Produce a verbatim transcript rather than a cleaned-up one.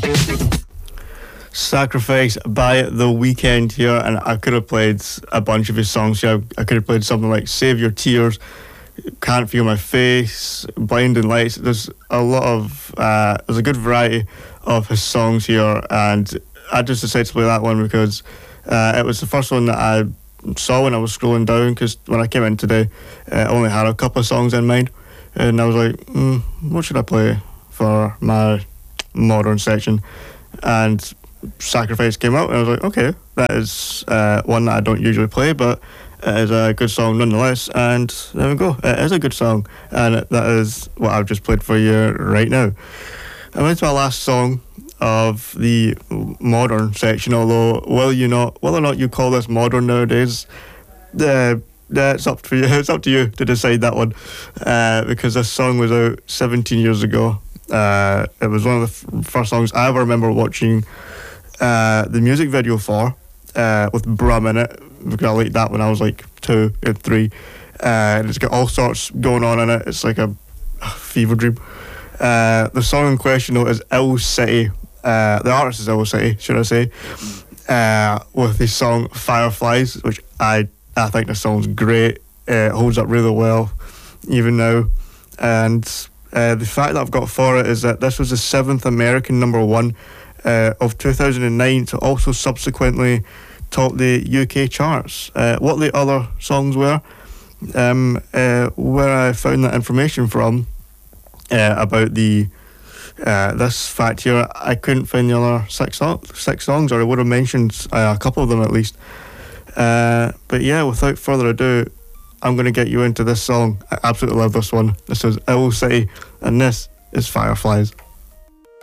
Sacrifice by The Weeknd here, and I could have played a bunch of his songs here. I could have played something like Save Your Tears, Can't Feel My Face, Blinding Lights. There's a lot of, uh, there's a good variety of his songs here, and I just decided to play that one because uh, it was the first one that I saw when I was scrolling down, because when I came in today, uh, I only had a couple of songs in mind, and I was like, mm, what should I play for my modern section? And Sacrifice came out, and I was like, okay, that is uh, one that I don't usually play, but it is a good song nonetheless, and there we go, it is a good song, and that is what I've just played for you right now. I'm into my last song of the modern section, although will you not, whether or not you call this modern nowadays, uh, uh, it's up to you, it's up to you to decide that one, uh, because this song was out seventeen years ago. Uh, it was one of the f- first songs I ever remember watching uh, the music video for, uh, with Brum in it, because I liked that when I was like two or three, uh, and it's got all sorts going on in it. It's like a, a fever dream. Uh, the song in question though is Ill City. Uh, the artist is Ill City, should I say, uh, with the song Fireflies, which I I think the song's great. Uh, it holds up really well, even now. And uh, the fact that I've got for it is that this was the seventh American number one uh, of two thousand nine to also subsequently top the U K charts. Uh, what the other songs were, um, uh, where I found that information from uh, about the Uh, this fact here, I couldn't find the other six, so- six songs, or I would have mentioned uh, a couple of them at least. Uh, but yeah, without further ado, I'm going to get you into this song. I absolutely love this one. This is Ill City, and this is Fireflies.